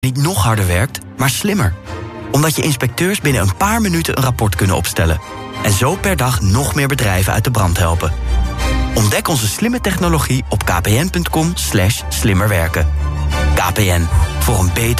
niet nog harder werkt, maar slimmer. Omdat je inspecteurs binnen een paar minuten een rapport kunnen opstellen. En zo per dag nog meer bedrijven uit de brand helpen. Ontdek onze slimme technologie op kpn.com/slimmerwerken. KPN, voor een beter